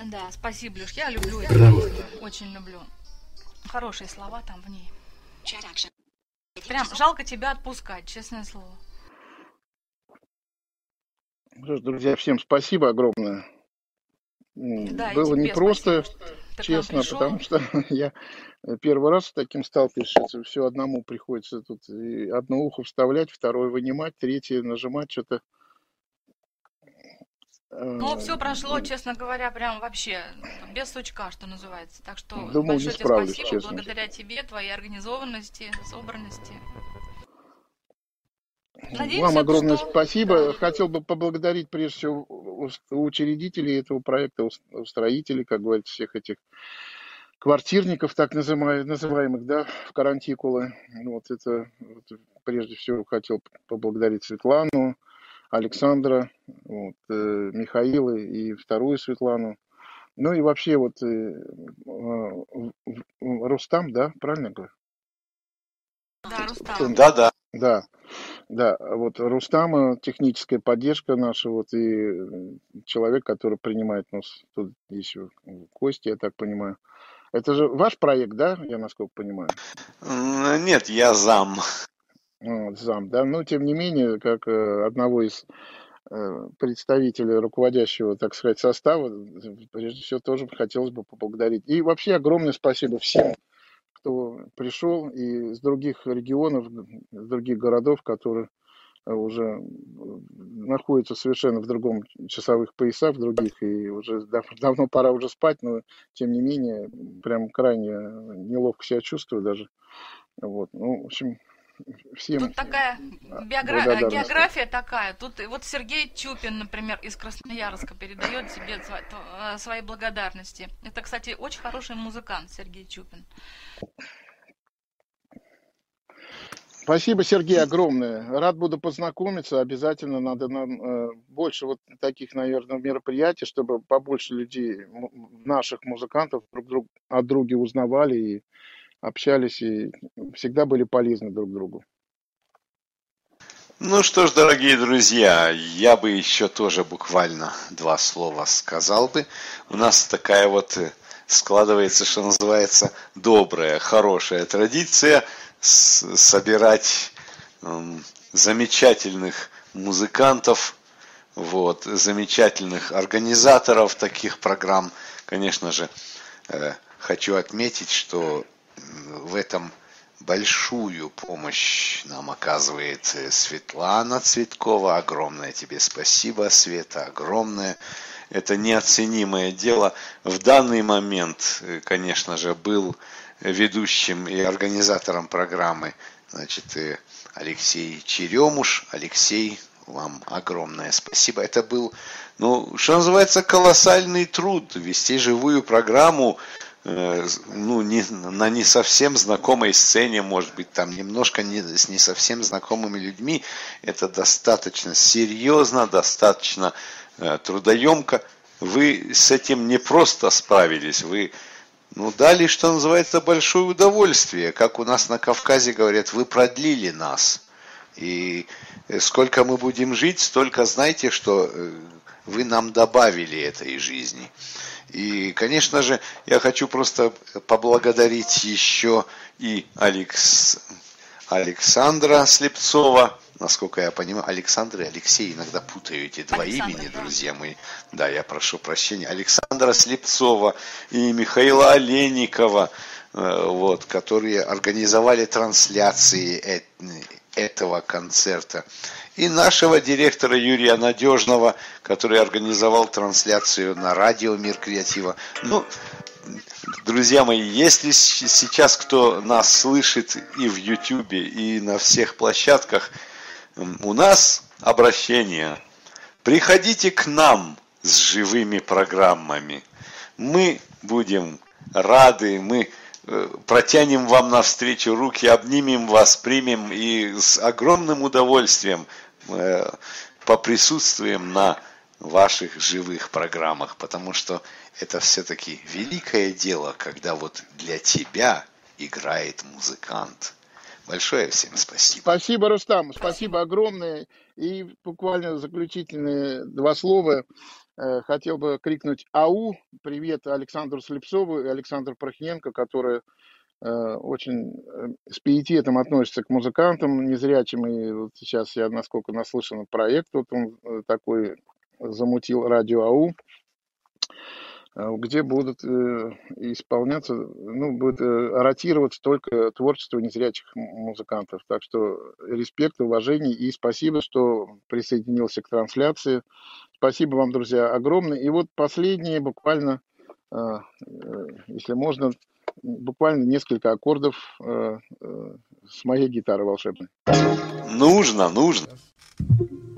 Да, спасибо, Леш, я люблю эту песню, очень люблю. Хорошие слова там в ней. Прям жалко тебя отпускать, честное слово. Что ж, друзья, всем спасибо огромное. Да, и Было тебе спасибо, непросто, что ты к нам честно, пришел. потому что я первый раз с таким сталкиваюсь, все одному приходится тут и одно ухо вставлять, второе вынимать, третье нажимать, что-то. Ну, все прошло, честно говоря, прям вообще без сучка, что называется. Так что Думал, не большое тебе справлюсь, спасибо, честно. благодаря тебе, твоей организованности, собранности. Надеемся, Вам огромное что... спасибо. Да. Хотел бы поблагодарить прежде всего учредителей этого проекта, устроителей, как говорится, всех этих квартирников, так называемых, да, в карантикулы. Вот это прежде всего хотел поблагодарить Светлану, Александра, вот, Михаила и вторую Светлану. Ну и вообще вот Рустам, да, правильно говорю? Да, Рустам. Да. Да, вот Рустама, техническая поддержка наша, вот и человек, который принимает нас, тут еще Костя, я так понимаю. Это же ваш проект, да, я насколько понимаю? Нет, я зам. Вот, зам, да, но тем не менее, как одного из представителей руководящего, так сказать, состава, прежде всего, тоже хотелось бы поблагодарить. И вообще огромное спасибо всем, кто пришел и с других регионов, с других городов, которые уже находятся совершенно в другом часовых поясах, в других, и уже давно пора уже спать, но тем не менее, прям крайне неловко себя чувствую даже. Вот, ну, в общем, всем Тут такая география такая. Тут вот Сергей Чупин, например, из Красноярска передает тебе свои благодарности. Это, кстати, очень хороший музыкант, Сергей Чупин. Спасибо, Сергей, огромное. Рад буду познакомиться. Обязательно надо нам больше вот таких, наверное, мероприятий, чтобы побольше людей, наших музыкантов, друг о друге узнавали и общались, и всегда были полезны друг другу. Ну что ж, дорогие друзья, я бы еще тоже буквально 2 слова сказал бы. У нас такая вот складывается, что называется, добрая, хорошая традиция собирать замечательных музыкантов, вот, замечательных организаторов таких программ. Конечно же, хочу отметить, что в этом большую помощь нам оказывает Светлана Цветкова. Огромное тебе спасибо, Света, огромное. Это неоценимое дело. В данный момент, конечно же, был ведущим и организатором программы, значит, Алексей Черемуш. Алексей, вам огромное спасибо. Это был, что называется, колоссальный труд вести живую программу, на не совсем знакомой сцене, может быть, там немножко с не совсем знакомыми людьми. Это достаточно серьезно, достаточно трудоемко. Вы с этим не просто справились, вы дали, что называется, большое удовольствие. Как у нас на Кавказе говорят, вы продлили нас. И сколько мы будем жить, столько знайте, что вы нам добавили этой жизни. И, конечно же, я хочу просто поблагодарить еще и Александра Слепцова. Насколько я понимаю, Александр и Алексей, иногда путаю эти два имени, друзья мои. Да, я прошу прощения. Александра Слепцова и Михаила Олейникова, вот, которые организовали трансляции этого концерта. И нашего директора Юрия Надежного, который организовал трансляцию на радио «Мир Креатива». Друзья мои, если сейчас кто нас слышит и в Ютубе, и на всех площадках, у нас обращение. Приходите к нам с живыми программами. Мы будем рады, мы протянем вам навстречу руки, обнимем вас, примем и с огромным удовольствием поприсутствуем на ваших живых программах, потому что это все-таки великое дело, когда вот для тебя играет музыкант. Большое всем спасибо. Спасибо, Рустам, спасибо огромное. И буквально заключительные 2 слова. Хотел бы крикнуть «Ау!» Привет Александру Слепцову и Александру Прохиненко, которые очень с пиететом относятся к музыкантам незрячим. И вот сейчас я, насколько наслышан, проект вот он такой замутил «Радио АУ», где будут исполняться, будет ротироваться только творчество незрячих музыкантов. Так что респект, уважение и спасибо, что присоединился к трансляции. Спасибо вам, друзья, огромное. И вот последние буквально, если можно, буквально несколько аккордов с моей гитары волшебной. Нужно.